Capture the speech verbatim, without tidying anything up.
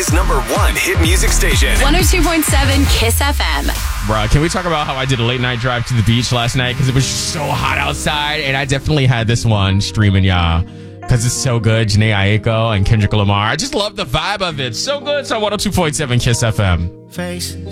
Hawaii's number one hit music station. one oh two point seven Kiss F M. Bruh, can we talk about how I did a late night drive to the beach last night? Because it was so hot outside. And I definitely had this one streaming, y'all. Because it's so good. Jhené Aiko and Kendrick Lamar. I just love the vibe of it. So good. So one oh two point seven Kiss F M. Face